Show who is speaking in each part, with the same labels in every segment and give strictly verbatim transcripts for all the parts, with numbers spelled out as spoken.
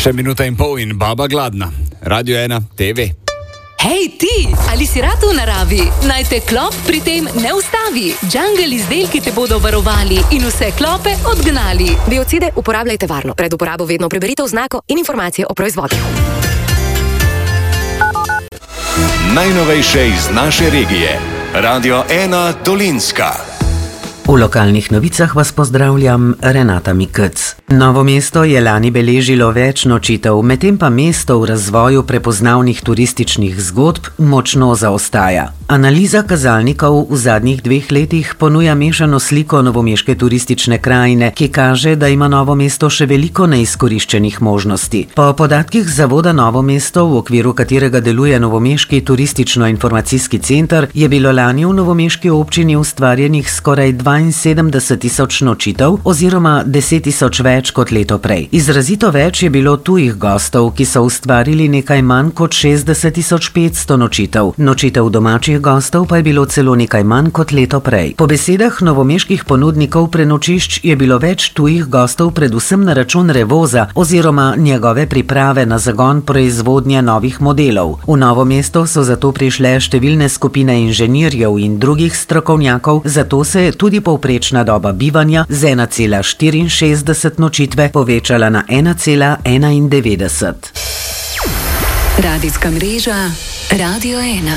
Speaker 1: Še minuta in pol in baba gladna. Radio ena, te ve.
Speaker 2: Hej ti, ali si rad v naravi? Naj te klop pri tem ne ustavi. Jungle izdelki te bodo varovali in vse klope odgnali.
Speaker 3: Biocide uporabljajte varno. Pred uporabo vedno preberite oznako in informacije o proizvodu.
Speaker 4: Najnovejše iz naše regije. Radio ena Dolenjska.
Speaker 5: V lokalnih novicah vas pozdravljam, Renata Mikec. Novo mesto je lani beležilo več nočitev, medtem pa mesto v razvoju prepoznavnih turističnih zgodb močno zaostaja. Analiza kazalnikov v zadnjih dveh letih ponuja mešano sliko novomeške turistične krajine, ki kaže, da ima Novo mesto še veliko neizkoriščenih možnosti. Po podatkih Zavoda Novo mesto, v okviru katerega deluje Novomeški turistično-informacijski center, je bilo lani v novomeški občini ustvarjenih skoraj dvainsedemdeset tisoč nočitev oziroma deset tisoč več kot leto prej. Izrazito več je bilo tujih gostov, ki so ustvarili nekaj manj kot šestdeset tisoč petsto nočitev. Nočitev domačih gostov pa je bilo celo nekaj manj kot leto prej. Po besedah novomeških ponudnikov prenočišč je bilo več tujih gostov predvsem na račun Revoza oziroma njegove priprave na zagon proizvodnje novih modelov. V Novo mesto so zato prišle številne skupine inženirjev in drugih strokovnjakov, zato se je tudi povprečna doba bivanja z ena cela štiriinšestdeset nočitve povečala na ena cela enaindevetdeset.
Speaker 2: Radijska mreža Radio ena.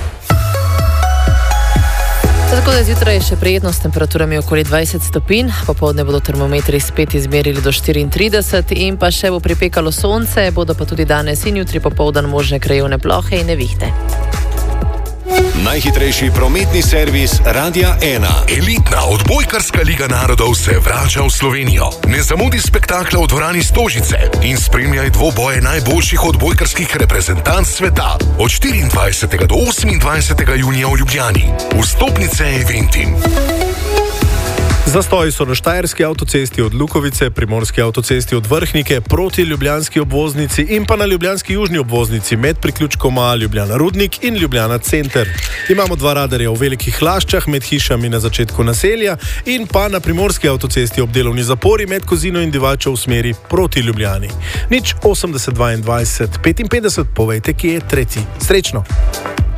Speaker 6: Tako da zjutraj je še prijetno s temperaturami okoli dvajset stopinj, popoldne bodo termometri spet izmerili do štiriintrideset in pa še bo pripekalo sonce, bodo pa tudi danes in jutri popoldan možne krajevne plohe in nevihte.
Speaker 4: Najhitrejši prometni servis Radia ena.
Speaker 7: Elitna odbojkarska liga narodov se vrača v Slovenijo. Ne zamudi spektakla v dvorani Stožice in spremljaj dvoboje najboljših odbojkarskih reprezentanc sveta od štiriindvajsetega do osemindvajsetega junija v Ljubljani. Vstopnice Eventim.
Speaker 8: Zastoji so na Štajerski avtocesti od Lukovice, Primorski avtocesti od Vrhnike, proti ljubljanski obvoznici in pa na ljubljanski južni obvoznici med priključkoma Ljubljana Rudnik in Ljubljana Center. Imamo dva radarja v Velikih Laščah med hišami na začetku naselja in pa na Primorski avtocesti ob delovni zapori med Kozino in Divačo v smeri proti Ljubljani. Nič osemdeset dvaindvajset petinpetdeset, povejte, kje je tretji. Srečno!